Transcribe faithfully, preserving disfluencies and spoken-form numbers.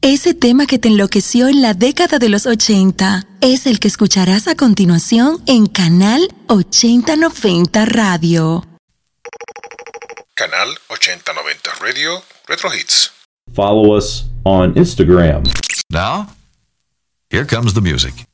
Ese tema que te enloqueció en la década de los ochenta es el que escucharás a continuación en Canal ochenta noventa Radio. Canal ochenta noventa Radio, Retro Hits. Follow us on Instagram. Now, here comes the music.